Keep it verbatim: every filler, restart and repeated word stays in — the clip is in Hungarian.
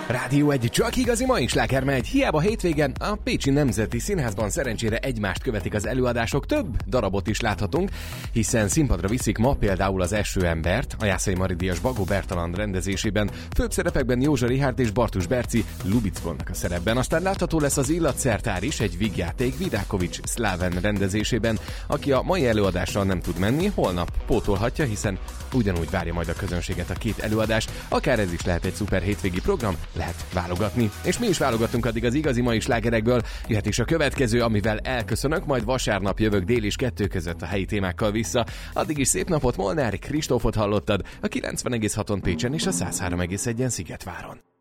Rádió egy csak igazi mai sláger megy. Hiába hétvégen a Pécsi Nemzeti Színházban szerencsére egymást követik az előadások, több darabot is láthatunk, hiszen színpadra viszik ma például az Eső embert, a Jászai Mari-díjas Bagó Bertalan rendezésében, főbb szerepekben Józsa Richárd és Bartus Berci Lubicz vannak a szerepben. Aztán látható lesz az Illatszertár is, egy vígjáték Vidákovics Szláven rendezésében, aki a mai előadással nem tud menni, holnap pótolhatja, hiszen ugyanúgy várja majd a közönséget a két előadás, akár ez is lehet egy szuper hétvégi program, lehet válogatni. És mi is válogatunk addig az igazi mai slágerekből, jöhet is a következő, amivel elköszönök, majd vasárnap jövök dél és kettő között a helyi témákkal vissza. Addig is szép napot, Molnár Kristófot hallottad, a kilencven egész haton Pécsen és a száz három egész egyen Szigetváron.